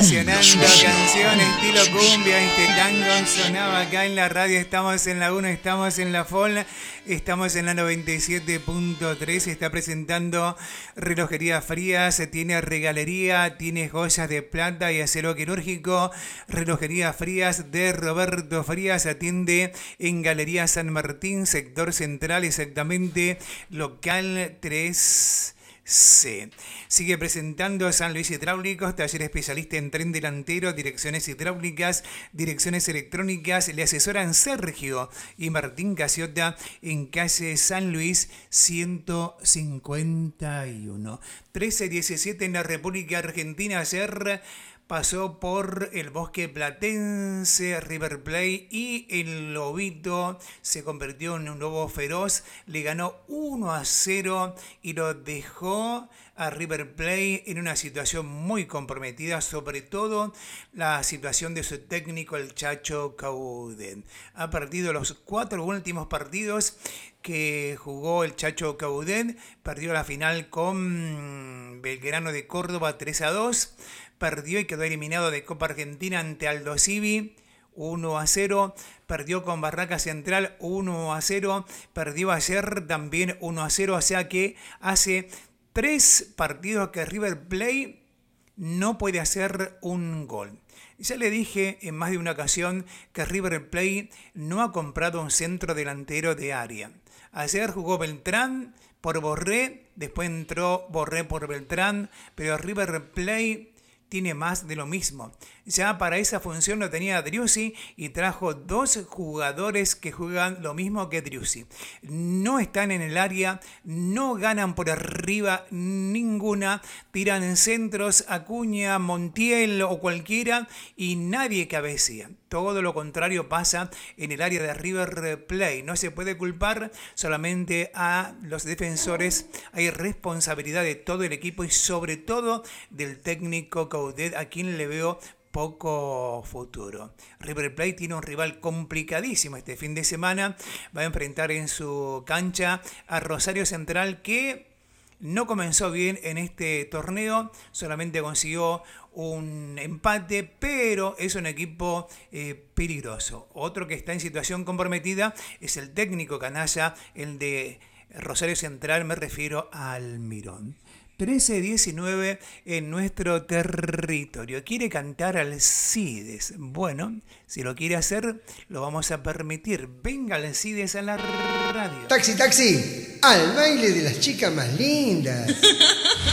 Versionando canción estilo cumbia, este tango sonaba acá en la radio. Estamos en la 1, estamos en la FOL, estamos en la 97.3. Está presentando Relojería Frías, tiene regalería, tiene joyas de plata y acero quirúrgico. Relojería Frías de Roberto Frías atiende en Galería San Martín, sector central, exactamente local 3. Sí. Sigue presentando San Luis Hidráulicos, taller especialista en tren delantero, direcciones hidráulicas, direcciones electrónicas. Le asesoran Sergio y Martín Casiota en calle San Luis 151. 13-17 en la República Argentina. Ayer pasó por el Bosque Platense, River Plate, y el Lobito se convirtió en un lobo feroz. Le ganó 1-0 y lo dejó a River Plate en una situación muy comprometida, sobre todo la situación de su técnico, el Chacho Coudet. Ha perdido los 4 últimos partidos que jugó el Chacho Coudet. Perdió la final con Belgrano de Córdoba 3-2. Perdió y quedó eliminado de Copa Argentina ante Aldo Civi 1-0. Perdió con Barraca Central 1-0. Perdió ayer también 1-0. O sea que hace 3 partidos que River Plate no puede hacer un gol. Ya le dije en más de una ocasión que River Plate no ha comprado un centro delantero de área. Ayer jugó Beltrán por Borré, después entró Borré por Beltrán, pero River Plate tiene más de lo mismo. Ya para esa función lo tenía Driussi y trajo 2 jugadores que juegan lo mismo que Driussi. No están en el área, no ganan por arriba ninguna, tiran centros Acuña, Montiel o cualquiera y nadie cabecea. Todo lo contrario pasa en el área de River Plate. No se puede culpar solamente a los defensores. Hay responsabilidad de todo el equipo y sobre todo del técnico Coudet, a quien le veo poco futuro. River Plate tiene un rival complicadísimo este fin de semana. Va a enfrentar en su cancha a Rosario Central, que no comenzó bien en este torneo. Solamente consiguió un empate, pero es un equipo peligroso. Otro que está en situación comprometida es el técnico canalla, el de Rosario Central, me refiero a Almirón. 13-19 en nuestro territorio. Quiere cantar Alcides. Bueno, si lo quiere hacer, lo vamos a permitir. Venga Alcides a la radio. Taxi, taxi, al baile de las chicas más lindas.